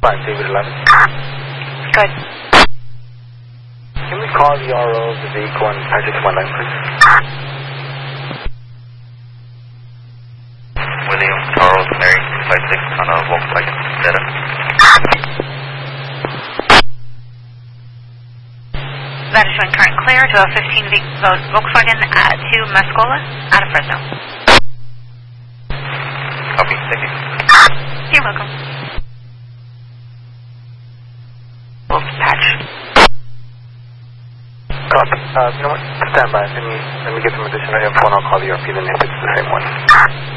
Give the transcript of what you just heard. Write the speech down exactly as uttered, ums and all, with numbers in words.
Fine, David eleven. Good. Can we call the R O of the vehicle and patch it to my line, please? William Charles Mary two five six on a Volkswagen Jetta. That is showing current clear to a fifteen Volkswagen uh, to Mascola out of Fresno. Copy, thank you. You're welcome. We'll patch. Copy. Uh, you know what? Stand by. Let me, let me get some additional info and I'll call the R P then if it's the same one.